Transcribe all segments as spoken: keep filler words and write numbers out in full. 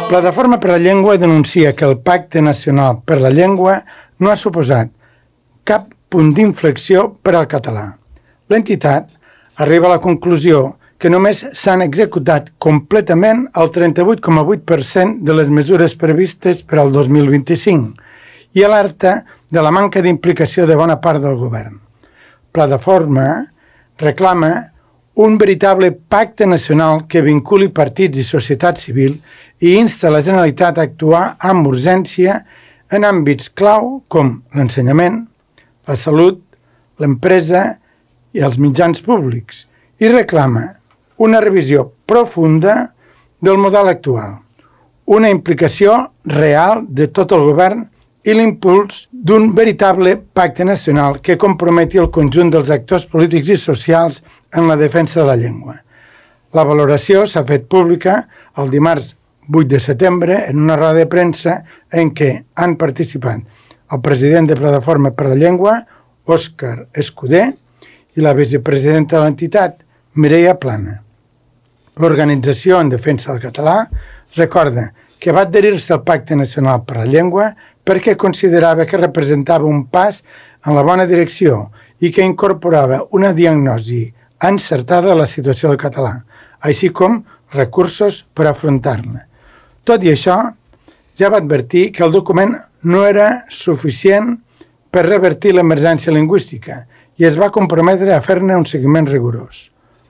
Plataforma per la Llengua denuncia que el Pacte Nacional per la Llengua no ha suposat cap punt d'inflexió per al català. L'entitat arriba a la conclusió que només s'han executat completament el trenta-vuit coma vuit per cent de les mesures previstes per al dos mil vint-i-cinc i alerta de la manca d'implicació de bona part del govern. Plataforma reclama un veritable pacte nacional que vinculi partits i societat civil i insta la Generalitat a actuar amb urgència en àmbits clau com l'ensenyament, la salut, l'empresa i els mitjans públics i reclama una revisió profunda del model actual, una implicació real de tot el govern i l'impuls d'un veritable pacte nacional que comprometi el conjunt dels actors polítics i socials en la defensa de la llengua. La valoració s'ha fet pública el dimarts vuit de setembre en una roda de premsa en què han participat el president de Plataforma per la Llengua, Òscar Escudé, i la vicepresidenta de l'entitat, Mireia Plana. L'organització en defensa del català recorda que va adherir-se al Pacte Nacional per la Llengua perquè considerava que representava un pas en la bona direcció i que incorporava una diagnosi encertada de la situació del català, així com recursos per afrontar-la. Tot i això, ja va advertir que el document no era suficient per revertir l'emergència lingüística i es va comprometre a fer-ne un seguiment rigorós.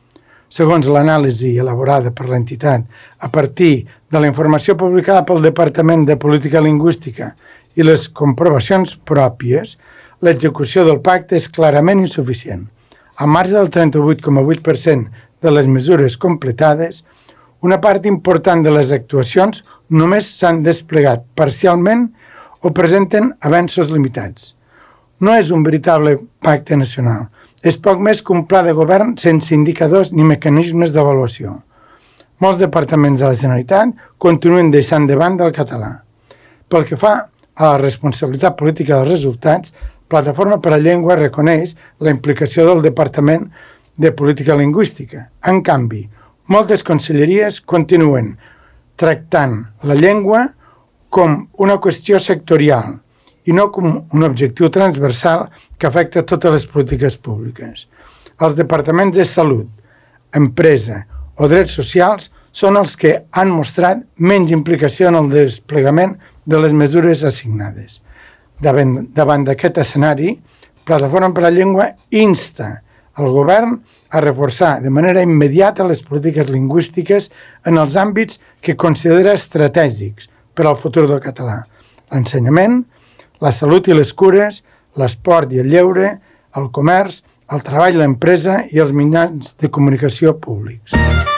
Segons l'anàlisi elaborada per l'entitat a partir de la informació publicada pel Departament de Política Lingüística i les comprovacions pròpies, l'execució del pacte és clarament insuficient. A marge del trenta-vuit coma vuit per cent de les mesures completades, una part important de les actuacions només s'han desplegat parcialment o presenten avenços limitats. No és un veritable pacte nacional, és poc més que un pla de govern sense indicadors ni mecanismes d'avaluació. Molts departaments de la Generalitat continuen deixant de banda el català. Pel que fa a la responsabilitat política dels resultats, Plataforma per la Llengua reconeix la implicació del Departament de Política Lingüística. En canvi, moltes conselleries continuen tractant la llengua com una qüestió sectorial i no com un objectiu transversal que afecta totes les polítiques públiques. Els departaments de salut, empresa o drets socials són els que han mostrat menys implicació en el desplegament de les mesures assignades. Davant, davant d'aquest escenari, Plataforma per la Llengua insta el govern a reforçar de manera immediata les polítiques lingüístiques en els àmbits que considera estratègics per al futur del català: l'ensenyament, la salut i les cures, l'esport i el lleure, el comerç, el treball, l'empresa i els mitjans de comunicació públics.